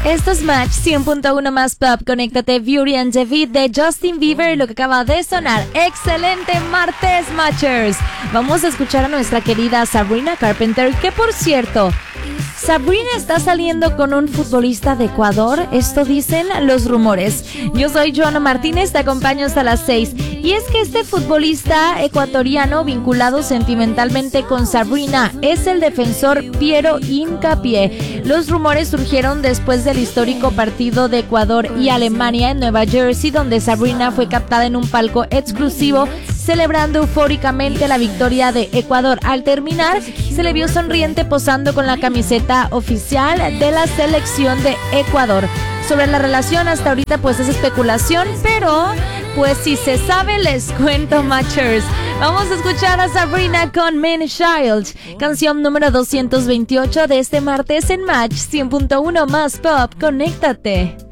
Esto es Match 100.1 más pop. Conéctate, Beauty and the Beat de Justin Bieber, lo que acaba de sonar. Excelente martes, Matchers. Vamos a escuchar a nuestra querida Sabrina Carpenter, que por cierto, Sabrina está saliendo con un futbolista de Ecuador. Esto dicen los rumores. Yo soy Joana Martínez, te acompaño hasta las 6. Y es que este futbolista ecuatoriano vinculado sentimentalmente con Sabrina es el defensor Piero Hincapié. Los rumores surgieron después del histórico partido de Ecuador y Alemania en Nueva Jersey, donde Sabrina fue captada en un palco exclusivo celebrando eufóricamente la victoria de Ecuador. Al terminar, se le vio sonriente posando con la camiseta oficial de la selección de Ecuador. Sobre la relación hasta ahorita pues es especulación, pero pues si se sabe les cuento, Matchers. Vamos a escuchar a Sabrina con Man Child, canción número 228 de este martes en Match 100.1 más pop. Conéctate.